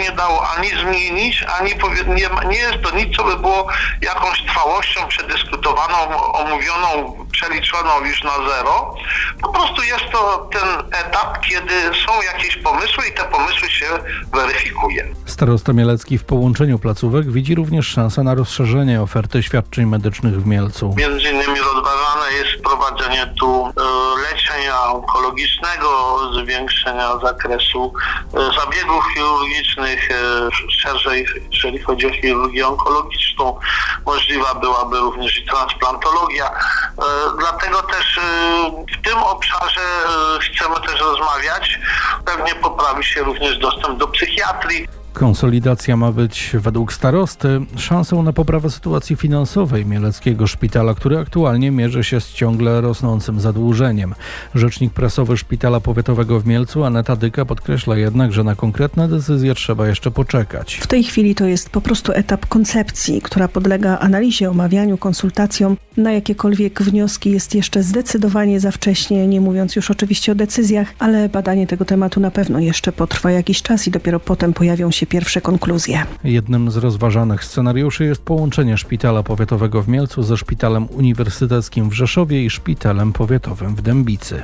nie dało ani zmienić, ani nie jest to nic, co by było jakąś trwałością przedyskutowaną, omówioną, przeliczoną już na zero. Po prostu jest to ten etap, kiedy są jakieś pomysły i te pomysły się weryfikuje. Starosta mielecki w połączeniu placówek widzi również szansę na rozszerzenie oferty świadczeń medycznych w Mielcu. Między innymi rozważane jest wprowadzenie tu leczenia onkologicznego, zwiększenia zakresu zabiegów chirurgicznych, szerzej, jeżeli chodzi o chirurgię onkologiczną. Możliwa byłaby również i transplantologia. Dlatego też w tym obszarze chcemy też rozmawiać. Pewnie poprawi się również dostęp do psychiatrii. Konsolidacja ma być według starosty szansą na poprawę sytuacji finansowej Mieleckiego Szpitala, który aktualnie mierzy się z ciągle rosnącym zadłużeniem. Rzecznik prasowy Szpitala Powiatowego w Mielcu Aneta Dyka podkreśla jednak, że na konkretne decyzje trzeba jeszcze poczekać. W tej chwili to jest po prostu etap koncepcji, która podlega analizie, omawianiu, konsultacjom. Na jakiekolwiek wnioski jest jeszcze zdecydowanie za wcześnie, nie mówiąc już oczywiście o decyzjach, ale badanie tego tematu na pewno jeszcze potrwa jakiś czas i dopiero potem pojawią się pierwsze konkluzje. Jednym z rozważanych scenariuszy jest połączenie Szpitala Powiatowego w Mielcu ze Szpitalem Uniwersyteckim w Rzeszowie i Szpitalem Powiatowym w Dębicy.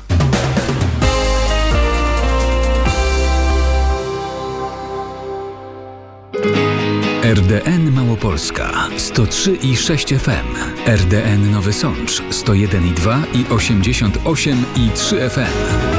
RDN Małopolska 103,6 FM, RDN Nowy Sącz 101,2 i 88,3 FM.